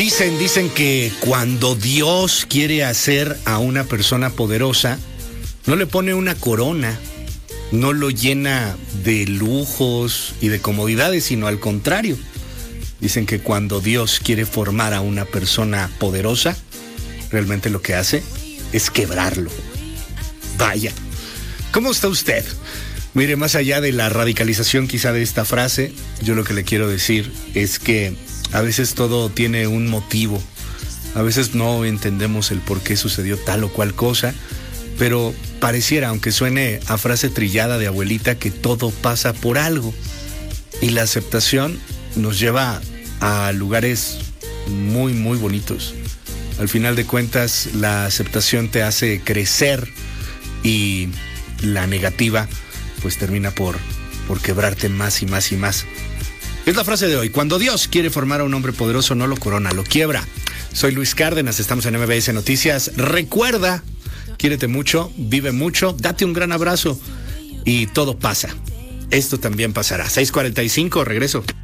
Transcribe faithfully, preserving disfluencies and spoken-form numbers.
Dicen, dicen que cuando Dios quiere hacer a una persona poderosa, no le pone una corona, no lo llena de lujos y de comodidades, sino al contrario. Dicen que cuando Dios quiere formar a una persona poderosa, realmente lo que hace es quebrarlo. Vaya. ¿Cómo está usted? Mire, más allá de la radicalización quizá de esta frase, yo lo que le quiero decir es que a veces todo tiene un motivo. A veces no entendemos el por qué sucedió tal o cual cosa, pero pareciera, aunque suene a frase trillada de abuelita, que todo pasa por algo. Y la aceptación nos lleva a lugares muy, muy bonitos. Al final de cuentas, la aceptación te hace crecer y la negativa pues termina por, por quebrarte más y más y más. Es la frase de hoy: cuando Dios quiere formar a un hombre poderoso, no lo corona, lo quiebra. Soy Luis Cárdenas, estamos en M B S Noticias. Recuerda, quiérete mucho, vive mucho, date un gran abrazo y todo pasa. Esto también pasará. seis cuarenta y cinco, regreso.